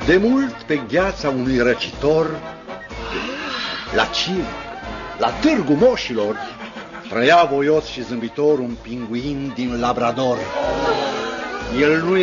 De mult pe gheața unui răcitor, la Cir, la Târgu Moșilor, trăia voios și zâmbitor un pinguin din Labrador. El nu